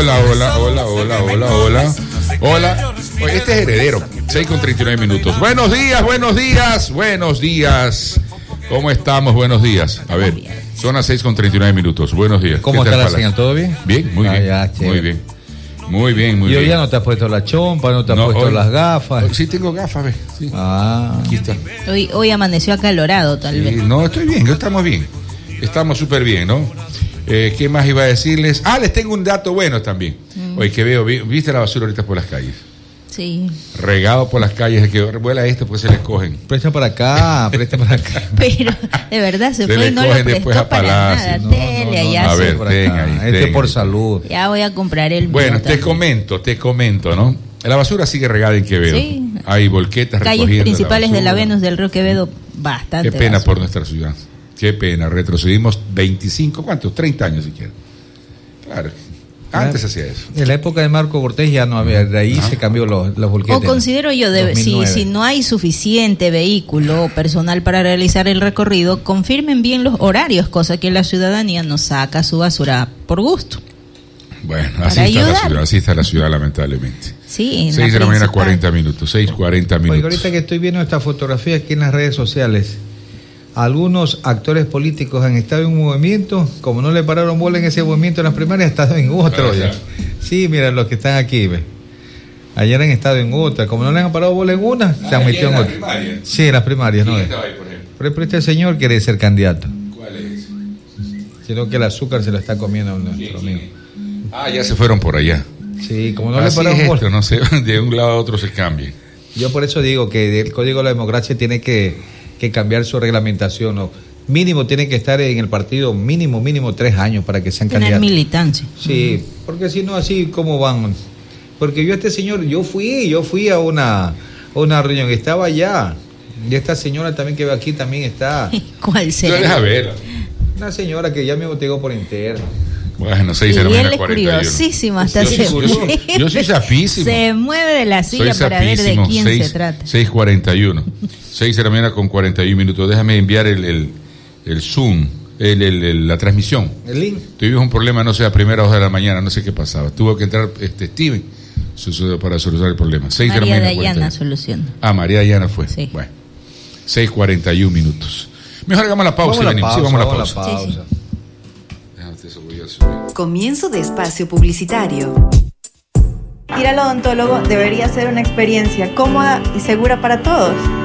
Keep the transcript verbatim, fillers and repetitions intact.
hola, hola, hola, hola, hola, hola. Hola. Oye, este es Heredero, seis con treinta y nueve minutos. Buenos días, buenos días, buenos días. ¿Cómo estamos? Buenos días. A ver, son las seis con treinta y nueve minutos. Buenos días. ¿Cómo está la señal? ¿Todo bien? Bien, muy ah, bien. Ya, muy bien. Muy bien, muy y bien. hoy ya no te has puesto la chompa, no te has no, puesto hoy, las gafas. Hoy sí tengo gafas, ¿ves? Sí. Ah. Aquí está. Hoy, hoy amaneció acalorado, tal sí, vez. No, estoy bien, estamos bien. Estamos súper bien, ¿no? Eh, ¿Qué más iba a decirles? Ah, les tengo un dato bueno también. Mm. Hoy que veo, ¿viste la basura ahorita por las calles? Sí. Regado por las calles, que vuela esto porque se les cogen. Presta para acá, presta para acá. Pero de verdad se, se fue y no lo prestó a para nada. No, Tele, no, no, allá no, a ver, ten ahí, este ten por ahí. salud. Ya voy a comprar el Bueno, te también. comento, te comento, ¿no? La basura sigue regada en Quevedo. Sí. Hay volquetas calles recogiendo principales la de la Venus del Río Quevedo, bastante. Qué pena basura. por nuestra ciudad. Qué pena, retrocedimos veinticinco, ¿cuántos? treinta años siquiera. Claro. Antes hacía eso. En la época de Marco Cortés ya no había, de ahí ah. se cambió los, los volquetes. O considero yo, de, si, si no hay suficiente vehículo o personal para realizar el recorrido, confirmen bien los horarios, cosa que la ciudadanía no saca su basura por gusto. Bueno, así está ayudar. la ciudad, así está la ciudad lamentablemente. Sí, en seis la de la mañana, cuarenta minutos, seis cuarenta minutos. Oye, ahorita que estoy viendo esta fotografía aquí en las redes sociales, algunos actores políticos han estado en un movimiento, como no le pararon bola en ese movimiento en las primarias, han estado en otro ya. Sí, mira los que están aquí, ve. Ayer han estado en otra, como no le han parado bola en una, ah, se han metido en otra. Primaria. Sí, en las primarias, ¿no? Estaba ahí, por ejemplo? Pero este señor quiere ser candidato. ¿Cuál es? Sino que el azúcar se lo está comiendo a nuestro amigo. Ah, ya se fueron por allá. Sí, como no Así le pararon es bola. Esto, no sé, de un lado a otro se cambia. Yo por eso digo que el Código de la Democracia tiene que, que cambiar su reglamentación, ¿no? Mínimo tiene que estar en el partido, mínimo, mínimo tres años para que sean tener candidatos. militancia. Sí, porque si no, así, ¿cómo van? Porque yo, este señor, yo fui, yo fui a una, a una reunión, estaba allá, y esta señora también que ve aquí también está. ¿Cuál será? Deja ver. Una señora que ya me botego por interno. Bueno, seis de la mañana, cuarenta y uno. Curiosísimo, hasta yo, se soy, yo, soy, yo soy sapísimo. Se mueve de la silla soy para ver de quién seis, se trata. seis cuarenta y uno. seis de la mañana con cuarenta y uno minutos. Déjame enviar el, el, el Zoom, el, el, el, la transmisión. El link. Tuvimos un problema, no sé, a primera hora de la mañana, no sé qué pasaba. Tuvo que entrar este Steven para solucionar el problema. seis de la mañana. María Dayana solucionó. Ah, María Dayana fue. Sí. Bueno, seis cuarenta y uno minutos. Mejor hagamos la pausa. Vamos, la pausa, sí, vamos, vamos a la pausa. pausa. Sí, sí. Comienzo de espacio publicitario. Ir al odontólogo debería ser una experiencia cómoda y segura para todos.